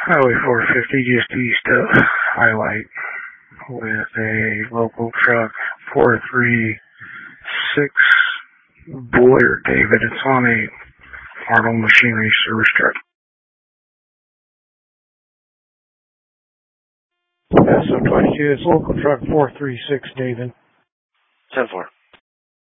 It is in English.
Highway 450 just east of Highlight with a local truck 436 Boyer, David. It's on a Arnold Machinery service truck. So 22, it's local truck 436, David. 10-4.